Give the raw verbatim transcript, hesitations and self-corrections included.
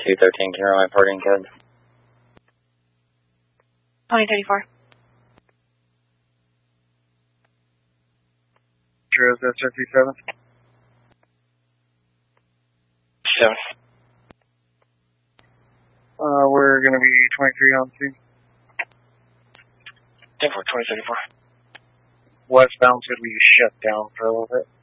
two thirteen, can you run my parting code? twenty thirty-four. Zero zero fifty-seven. Seven. Uh, we're going to be twenty-three on scene. ten four, twenty thirty-four. Westbound should be shut down for a little bit.